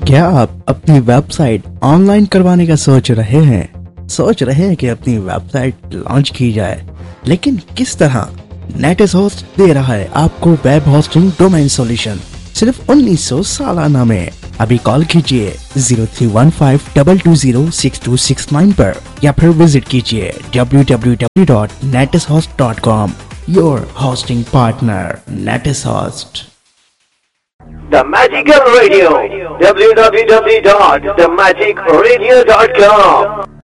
क्या आप अपनी वेबसाइट ऑनलाइन करवाने का सोच रहे हैं? सोच रहे हैं कि अपनी वेबसाइट लॉन्च की जाए, लेकिन किस तरह? नेटिस होस्ट दे रहा है आपको वेब होस्टिंग डोमेन सॉल्यूशन सिर्फ 1900 सालाना में। अभी कॉल कीजिए 0315220669 पर या फिर विजिट कीजिए www.netishost.com। Your hosting partner नेटिस host. The Magical Radio, www.themagicradio.com।